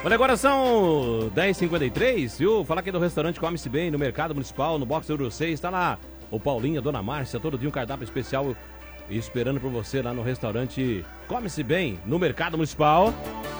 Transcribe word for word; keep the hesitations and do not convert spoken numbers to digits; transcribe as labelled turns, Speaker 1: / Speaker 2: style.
Speaker 1: Olha, agora são dez e cinquenta e três, viu? Falar aqui do restaurante Come-se Bem, no Mercado Municipal, no Box Euro seis. Tá lá o Paulinho, a Dona Márcia, todo dia um cardápio especial esperando por você lá no restaurante Come-se Bem, no Mercado Municipal.